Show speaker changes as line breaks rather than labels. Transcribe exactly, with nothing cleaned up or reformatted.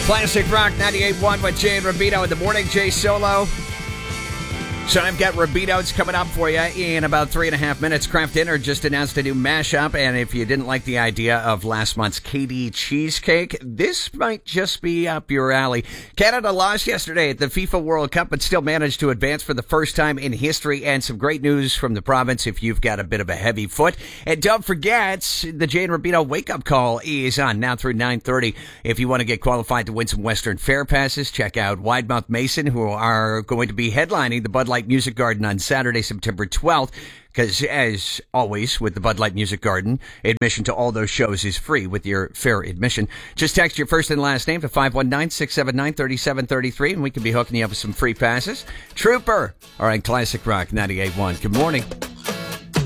Classic Rock ninety-eight point one with Jay and Rabito in the morning. Jay Solo. So I've got Rabito's coming up for you in about three and a half minutes. Kraft Dinner just announced a new mashup, and if you didn't like the idea of last month's Katie cheesecake, this might just be up your alley. Canada lost yesterday at the FIFA World Cup, but still managed to advance for the first time in history, and some great news from the province if you've got a bit of a heavy foot. And don't forget, the Jay and Rabito wake-up call is on now through nine thirty. If you want to get qualified to win some Western Fair passes, check out Widemouth Mason, who are going to be headlining the Bud Light Music Garden on Saturday, September twelfth, because as always with the Bud Light Music Garden, admission to all those shows is free with your fair admission. Just text your first and last name to five one nine, six seven nine, three seven three three and we can be hooking you up with some free passes. Trooper, all right, Classic Rock ninety-eight point one. Good morning.